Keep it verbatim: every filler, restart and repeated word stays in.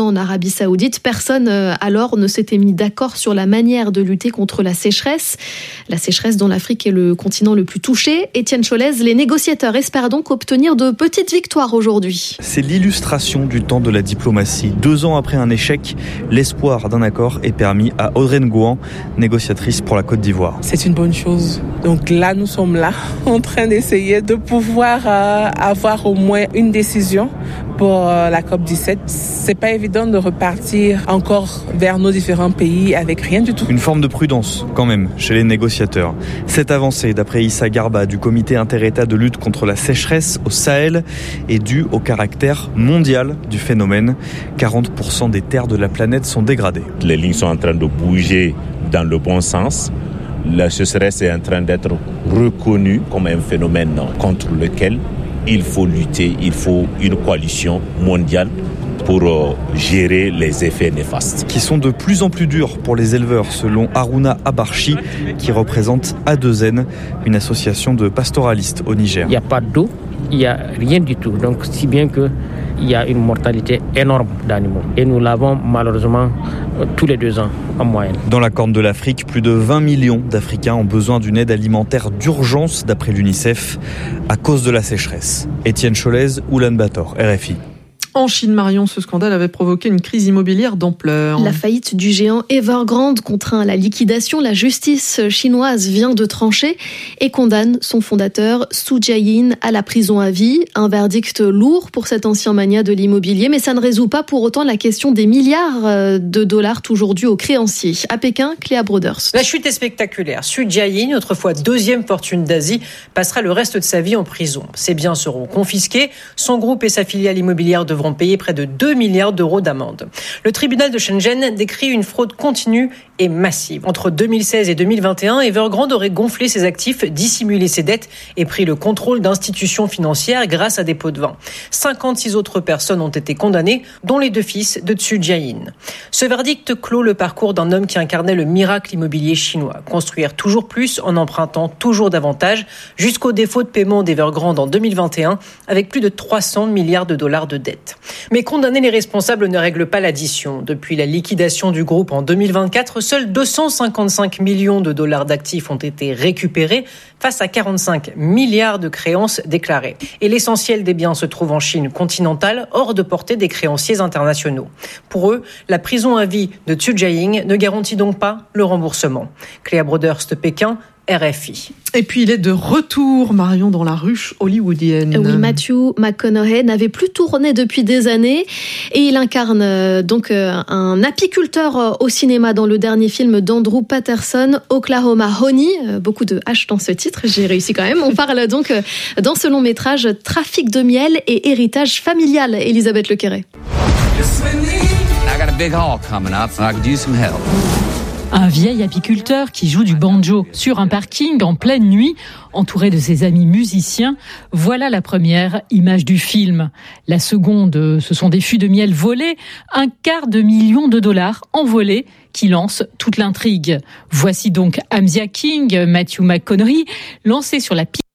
en Arabie Saoudite. Personne euh, alors ne s'était mis d'accord sur la manière de lutter contre la sécheresse. La sécheresse dont l'Afrique est le continent le plus touché. Étienne Cholez, les négociateurs espèrent donc obtenir de petites victoires aujourd'hui. C'est l'illustration du temps de la diplomatie. Deux ans après un échec, l'espoir d'un accord est permis à Audrey Ngouan, négociatrice pour la Côte d'Ivoire. C'est une bonne chose. Donc là, nous sommes là, en train d'essayer de pouvoir euh, avoir au moins une décision pour euh, la COP dix-sept. C'est pas évident de repartir encore vers nos différents pays avec rien du tout. Une forme de prudence, quand même, chez les négociateurs. Cette avancée, d'après Issa Garba du comité inter-État de lutte contre la sécheresse au Sahel, est due au caractère mondial du phénomène. quarante pour cent des terres de la planète sont dégradées. Les lignes sont en train de bouger dans le bon sens. La sécheresse est en train d'être reconnue comme un phénomène contre lequel il faut lutter, il faut une coalition mondiale pour gérer les effets néfastes. Qui sont de plus en plus durs pour les éleveurs, selon Haruna Abarchi, qui représente A deux N, une association de pastoralistes au Niger. Il n'y a pas d'eau, il n'y a rien du tout. Donc, si bien que il y a une mortalité énorme d'animaux. Et nous l'avons malheureusement tous les deux ans en moyenne. Dans la Corne de l'Afrique, plus de vingt millions d'Africains ont besoin d'une aide alimentaire d'urgence, d'après l'UNICEF, à cause de la sécheresse. Étienne Cholez, Oulan-Bator, R F I. En Chine, Marion, ce scandale avait provoqué une crise immobilière d'ampleur. La faillite du géant Evergrande contraint à la liquidation. La justice chinoise vient de trancher et condamne son fondateur Su Jiayin à la prison à vie. Un verdict lourd pour cet ancien magnat de l'immobilier, mais ça ne résout pas pour autant la question des milliards de dollars toujours dus aux créanciers. À Pékin, Cléa Broders. La chute est spectaculaire. Su Jiayin, autrefois deuxième fortune d'Asie, passera le reste de sa vie en prison. Ses biens seront confisqués. Son groupe et sa filiale immobilière devront payer près de deux milliards d'euros d'amende. Le tribunal de Shenzhen décrit une fraude continue et massive. Entre deux mille seize et deux mille vingt et un, Evergrande aurait gonflé ses actifs, dissimulé ses dettes et pris le contrôle d'institutions financières grâce à des pots de vin. cinquante-six autres personnes ont été condamnées, dont les deux fils de Su Jiayin. Ce verdict clôt le parcours d'un homme qui incarnait le miracle immobilier chinois. Construire toujours plus en empruntant toujours davantage, jusqu'au défaut de paiement d'Evergrande en deux mille vingt et un, avec plus de trois cents milliards de dollars de dettes. Mais condamner les responsables ne règle pas l'addition. Depuis la liquidation du groupe en deux mille vingt-quatre, seuls deux cent cinquante-cinq millions de dollars d'actifs ont été récupérés face à quarante-cinq milliards de créances déclarées. Et l'essentiel des biens se trouve en Chine continentale, hors de portée des créanciers internationaux. Pour eux, la prison à vie de Su Jiayin ne garantit donc pas le remboursement. Cléa Broders de Pékin, R F I. Et puis il est de retour, Marion, dans la ruche hollywoodienne. Oui, Matthew McConaughey n'avait plus tourné depuis des années et il incarne euh, donc euh, un apiculteur euh, au cinéma dans le dernier film d'Andrew Patterson, Oklahoma Honey. Euh, beaucoup de H dans ce titre, j'ai réussi quand même. On parle donc euh, dans ce long métrage trafic de miel et héritage familial. Elisabeth Lequeret. I got a big haul coming up and I could use some help. Un vieil apiculteur qui joue du banjo sur un parking en pleine nuit, entouré de ses amis musiciens. Voilà la première image du film. La seconde, ce sont des fûts de miel volés, un quart de million de dollars envolés qui lance toute l'intrigue. Voici donc Amzia King, Matthew McConaughey, lancé sur la piste